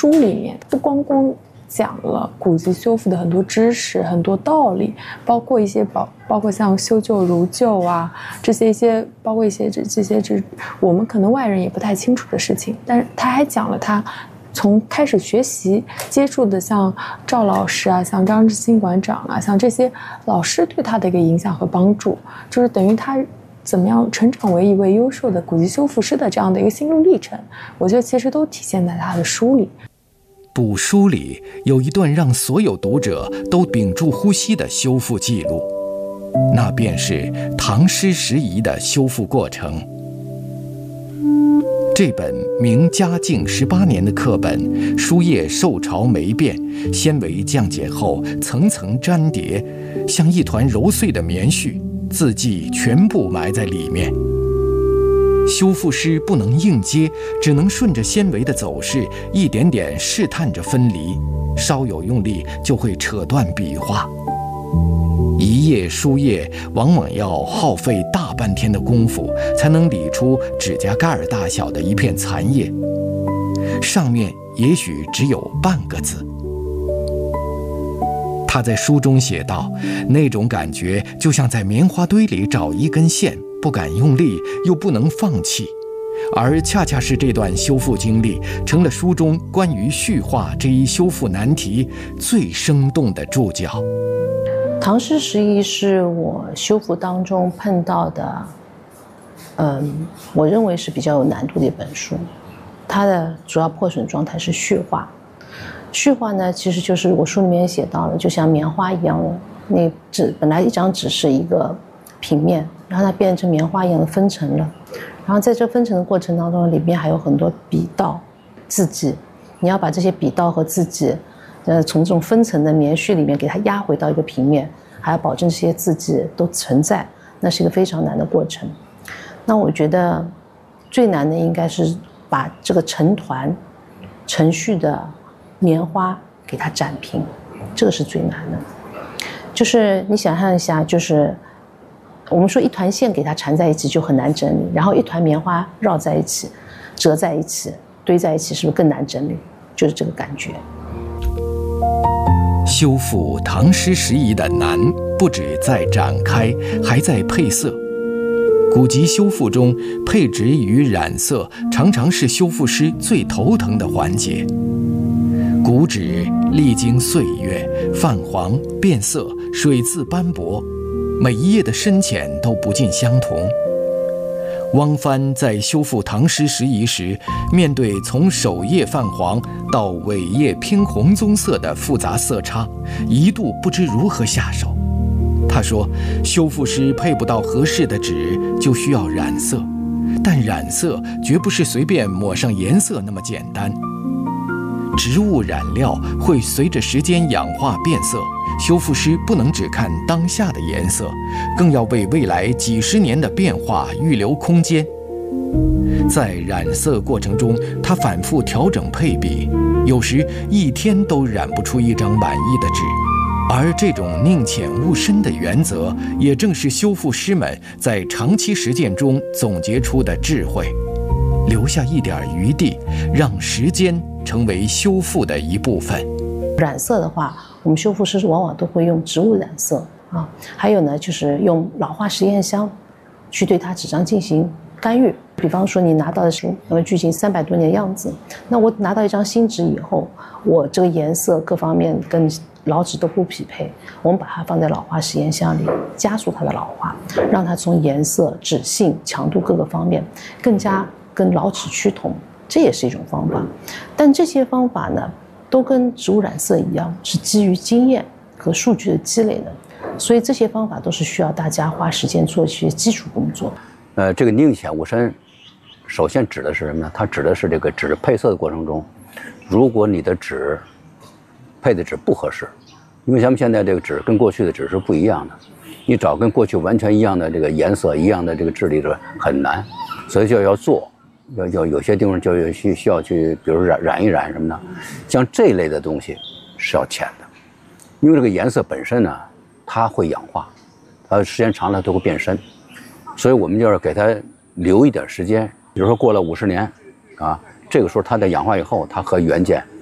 书里面不光讲了古籍修复的很多知识、很多道理，包括一些包括像修旧如旧啊，这些包括一些这些我们可能外人也不太清楚的事情。但是他还讲了他从开始学习接触的像赵老师啊，像张志新馆长啊，像这些老师对他的一个影响和帮助，就是等于他怎么样成长为一位优秀的古籍修复师的这样的一个心路历程，我觉得其实都体现在他的书里。 补书里有一段让所有读者都屏住呼吸的修复记录，那便是唐诗拾遗的修复过程。这本明嘉靖18年的课本，书页受潮霉变，纤维降解后层层粘叠，像一团揉碎的棉絮，字迹全部埋在里面。修复师不能硬接，只能顺着纤维的走势，一点点试探着分离，稍有用力就会扯断笔画。一页书页往往要耗费大半天的功夫，才能理出指甲盖大小的一片残页，上面也许只有半个字。他在书中写道，那种感觉就像在棉花堆里找一根线，不敢用力，又不能放弃，而恰恰是这段修复经历，成了书中关于絮画这一修复难题最生动的注脚。 唐诗拾遗是我修复当中碰到的，我认为是比较有难度的一本书。它的主要破损状态是絮画。絮画呢，其实就是我书里面写到了，就像棉花一样的，那纸本来一张纸是一个平面，然后它变成棉花一样的分层了。然后在这分层的过程当中，里面还有很多笔道、字迹，你要把这些笔道和字迹，从这种分层的棉絮里面给它压回到一个平面，还要保证这些字迹都存在，那是一个非常难的过程。那我觉得最难的应该是把这个成团成絮的棉花给它展平，这个是最难的。就是你想象一下，就是我们说一团线给它缠在一起就很难整理，然后一团棉花绕在一起、折在一起、堆在一起，是不是更难整理？就是这个感觉。 修复唐诗拾遗的难，不止在展开，还在配色。古籍修复中，配纸与染色常常是修复师最头疼的环节。古纸历经岁月，泛黄、变色、水渍斑驳，每一页的深浅都不尽相同。汪帆在修复唐诗拾遗时，面对从首页泛黄到尾页偏红棕色的复杂色差，一度不知如何下手。他说，修复师配不到合适的纸，就需要染色，但染色绝不是随便抹上颜色那么简单。植物染料会随着时间氧化变色，修复师不能只看当下的颜色，更要为未来几十年的变化预留空间。在染色过程中，他反复调整配比，有时一天都染不出一张满意的纸。而这种宁浅勿深的原则，也正是修复师们在长期实践中总结出的智慧，留下一点余地，让时间成为修复的一部分。 染色的话，我们修复师往往都会用植物染色啊，还有呢，就是用老化实验箱去对它纸张进行干预。比方说，你拿到的是距今300多年的样子，那我拿到一张新纸以后，我这个颜色各方面跟老纸都不匹配，我们把它放在老化实验箱里，加速它的老化，让它从颜色、纸性、强度各个方面更加跟老纸趋同，这也是一种方法。但这些方法呢，都跟植物染色一样，是基于经验和数据的积累的，所以这些方法都是需要大家花时间做一些基础工作。 这个宁浅勿深，首先指的是什么呢？它指的是这个纸配色的过程中，如果你的纸配的纸不合适，因为咱们现在这个纸跟过去的纸是不一样的，你找跟过去完全一样的这个颜色、一样的这个质地的很难，所以就要做，要有些地方就需要去，比如染一染什么的，像这类的东西是要浅的，因为这个颜色本身呢，它会氧化，它时间长了都会变深，所以我们就是给它留一点时间，比如说过了50年，啊，这个时候它在氧化以后，它和原件